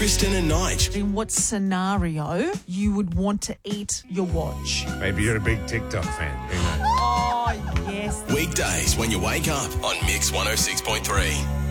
Kristen and Nige. In what scenario you would want to eat your watch? Maybe you're a big TikTok fan. Who knows? Oh, yes. Weekdays when you wake up on Mix 106.3.